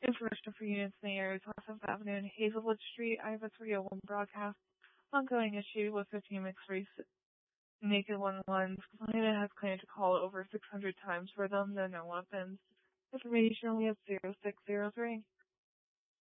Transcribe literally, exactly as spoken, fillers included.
Information for units in the area is West seventh Avenue and Hazelwood Street. I have a three oh one broadcast. Ongoing issue with fifteen mixed race naked one ones. Complainant has claimed to call over six hundred times for them, though no weapons. Information only at zero six zero three.